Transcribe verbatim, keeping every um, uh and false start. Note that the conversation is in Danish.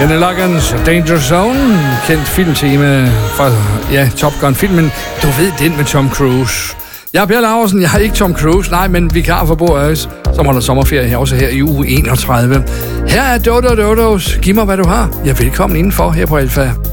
Kenny Loggins, Danger Zone, kendt filmtema fra ja, Top Gun-filmen. Du ved, den med Tom Cruise. Jeg er Per Laursen, jeg har ikke Tom Cruise, nej, men vikar for Bo Øjes, som holder sommerferie her, også her i uge enogtredive. Her er Dodo Dodos. Giv mig, hvad du har. Ja, velkommen indenfor her på Alfa.